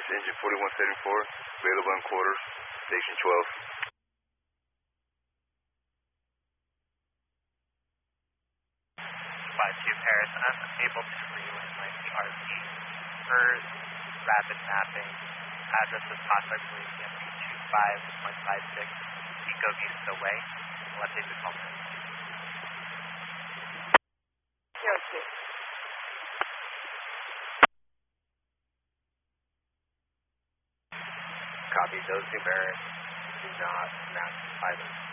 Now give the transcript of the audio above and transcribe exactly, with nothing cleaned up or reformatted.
engine forty-one seventy-four, available in quarters, station twelve. five two Paris, I'm able to relay my P R P per rapid mapping. Address is Passport Police M P two five point five six, Pico Vista Way, Left David Palmer. zero two. Copy, those two Paris do not match either.